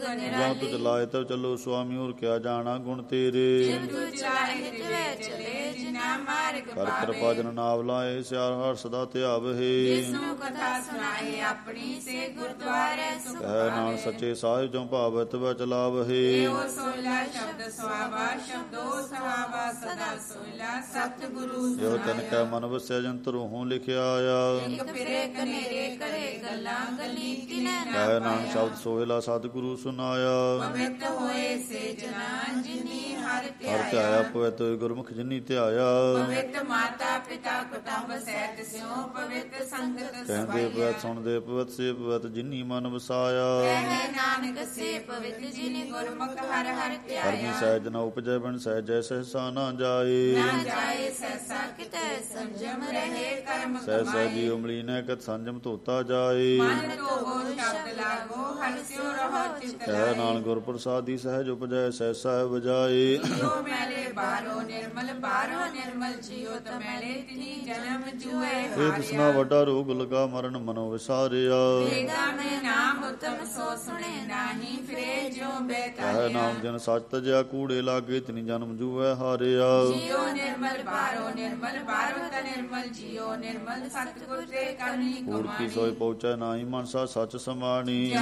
ਜਾਂ ਤੁ ਚਲਾਏ ਤਬ ਚਲੋ ਸੁਆਮੀ ਹੋਰ ਕਿਆ ਜਾਣਾ ਗੁਣ ਤੇਰੇ। ਕਰ ਕਿਰਪਾ ਜਨ ਨਾਮ ਲਾਏ ਸਿਆਰ ਹਰ ਸਦਾ ਧਿਆਵਹਿ। ਕਹਿ ਨਾਨਕ ਸੱਚੇ ਸਾਹਿਬ ਜੋ ਭਾਵਤ ਵ ਚਲਾਵਹਿ। ਇਹੋ ਤਨ ਕੈ ਮਨ ਵਸਿਆ ਜੰਤਰ ਹੋਂ ਲਿਖਿਆ ਆਇਆ। ਕਹਿ ਨਾਨਕ ਸ਼ਬਦ ਸੋਹਿਲਾ ਸਤਿਗੁਰੂ ਸੁਨਾਇਆ। ਹਰ ਧਿਆਇਆ ਪਵਿੱਤ ਗੁਰਮੁਖ ਜਿਨੀ ਧਿਆਇਆ। ਕਹਿੰਦੇ ਪਵਿੱਤ ਸੁਣਦੇ ਪਵਿੱਤ ਸੇ ਪਵਿੱਤ ਜਿਨੀ ਮਨ ਵਸਾਇਆ। ਹਰਮੀ ਸਹਿਜ ਨ ਉਪਜੈ ਬਿਨ ਸਹਿਜੈ ਸਹਿਸਾ ਨਾ ਜਾਏ। ਸਹਿ ਜੀ ਉਮਲੀ ਨ ਕਤ ਸੰਜਮ ਧੋਤਾ ਜਾਏ। ਕਹਿ ਨਾਨਕ ਗੁਰ ਪ੍ਰਸਾਦੀ ਸਹਿਜ ਉਪਜੈ ਸਹਿਸਾ ਬਜਾਏ। ਇਹ ਤਿਸਨਾ ਵੱਡਾ ਰੋਗ ਲਗਾ ਮਰਨ ਮਨੋ ਵਿਸਾਰਿਆ। ਕਹਿ ਨਾਮ ਜਨ ਸੱਚ ਤਜਿਆ ਕੂੜੇ ਲਾਗੇ ਤਿਨੀ ਜਨਮ ਜੂਐ ਹਾਰਿਆ। ਕੂੜ ਕੀ ਸੋਇ ਪਹੁੰਚੈ ਨਾਹੀ ਮਨਸਾ ਸੱਚ ਸਮਾਣੀ।